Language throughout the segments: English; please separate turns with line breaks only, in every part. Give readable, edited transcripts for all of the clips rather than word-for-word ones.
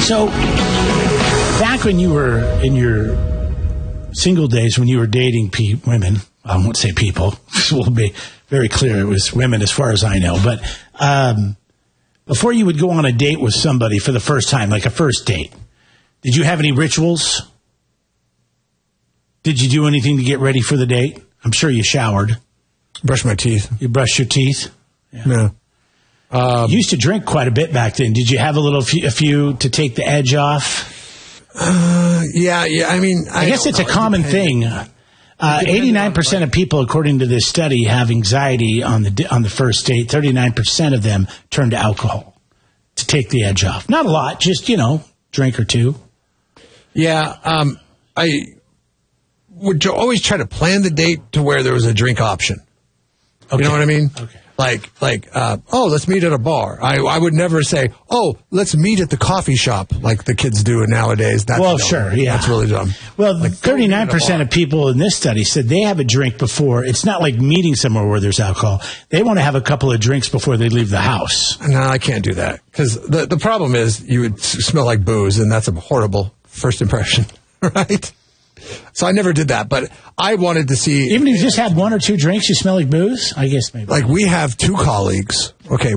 So, back when you were in your single days, when you were dating women, I won't say people, we'll be very clear, it was women as far as I know, but before you would go on a date with somebody for the first time, like a first date, did you have any rituals? Did you do anything to get ready for the date? I'm sure you showered.
Brush my teeth.
You brushed your teeth?
Yeah.
You used to drink quite a bit back then. Did you have a few to take the edge off?
Yeah. I mean,
I guess it's a common thing. 89% of people, according to this study, have anxiety on the first date. 39% of them turn to alcohol to take the edge off. Not a lot, just, drink or two.
Yeah. I would always try to plan the date to where there was a drink option. Okay. You know what I mean?
Okay.
Like, let's meet at a bar. I would never say, let's meet at the coffee shop like the kids do nowadays. That's dumb.
Sure, yeah.
That's really dumb.
Well, 39% of people in this study said they have a drink before. It's not like meeting somewhere where there's alcohol. They want to have a couple of drinks before they leave the house.
No, I can't do that. Because the problem is you would smell like booze, and that's a horrible first impression, right? So I never did that, but I wanted to see...
Even if you just had one or two drinks, you smell like booze? I guess maybe.
Like, we have two colleagues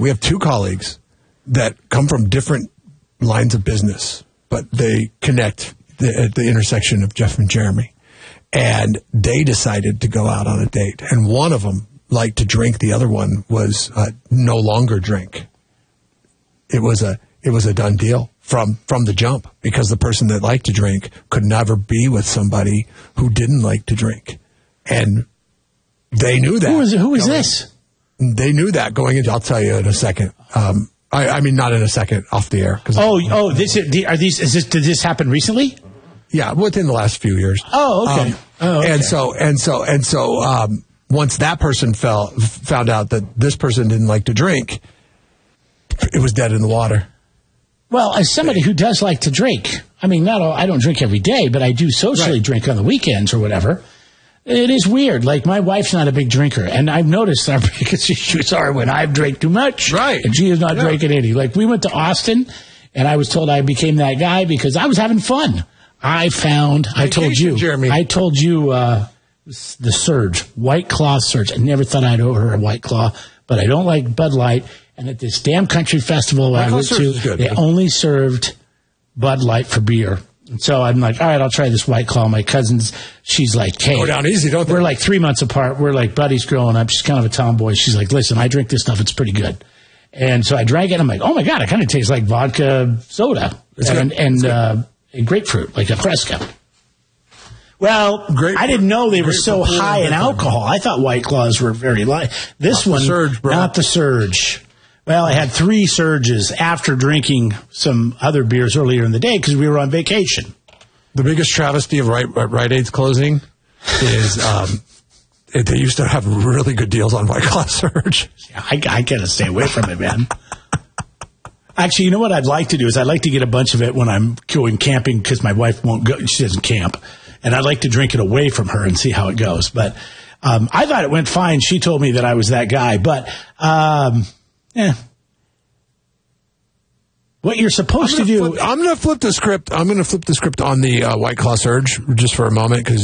that come from different lines of business, but they connect at the intersection of Jeff and Jeremy. And they decided to go out on a date. And one of them liked to drink. The other one was no longer drink. It was a done deal from the jump, because the person that liked to drink could never be with somebody who didn't like to drink. And they knew that.
Who is this?
They knew that going into, I'll tell you in a second. I mean, not in a second, off the air.
Did this happen recently?
Yeah, within the last few years.
Oh, okay. Okay.
And so, once that person found out that this person didn't like to drink, it was dead in the water.
Well, as somebody who does like to drink, I mean, I don't drink every day, but I do socially drink on the weekends or whatever. It is weird. Like, my wife's not a big drinker, and I've noticed our biggest issues are when I've drank too much,
right?
And she is not drinking any. Like, we went to Austin, and I was told I became that guy because I was having fun. I told you, Jeremy. I told you the Surge, White Claw Surge. I never thought I'd order a White Claw, but I don't like Bud Light. And at this damn country festival I went to, they only served Bud Light for beer. And so I'm like, all right, I'll try this White Claw. My cousin's, she's like, hey.
Go down easy, don't they?
We're like 3 months apart. We're like buddies growing up. She's kind of a tomboy. She's like, listen, I drink this stuff. It's pretty good. And so I drank it. I'm like, oh, my God, it kind of tastes like vodka soda and grapefruit, like a Fresca. Well, I didn't know they were so high in alcohol. I thought White Claws were very light. This one, not the Surge. Well, I had 3 Surges after drinking some other beers earlier in the day because we were on vacation.
The biggest travesty of Rite Aid's closing is they used to have really good deals on White Claw Surge.
Yeah, I got to stay away from it, man. Actually, you know what I'd like to do is I'd like to get a bunch of it when I'm going camping because my wife won't go. She doesn't camp. And I'd like to drink it away from her and see how it goes. But I thought it went fine. She told me that I was that guy. But... what you're supposed to do...
I'm going to flip the script. I'm going to flip the script on the White Claw Surge just for a moment because,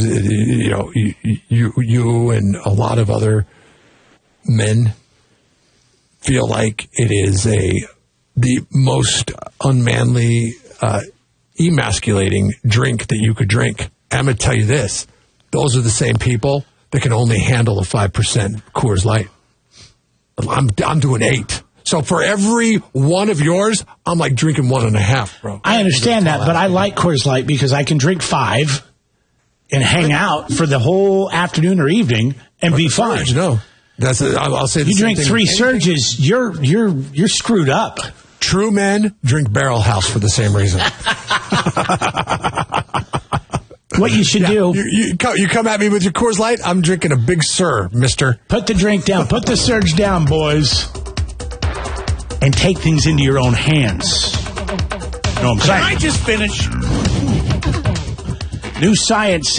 you and a lot of other men feel like it is the most unmanly, emasculating drink that you could drink. And I'm going to tell you this. Those are the same people that can only handle a 5% Coors Light. I'm doing 8. So for every one of yours, I'm like drinking 1.5, bro.
I understand that, but I like Coors Light because I can drink 5 and hang out for the whole afternoon or evening and be fine.
No, I'll say the
you
same
drink
thing.
3 Surges, you're screwed up.
True men drink Barrel House for the same reason.
What you should do...
You come at me with your Coors Light, I'm drinking a Big Sur, mister.
Put the drink down. Put the Surge down, boys. And take things into your own hands. You know what I'm saying?
Can I just finish?
New science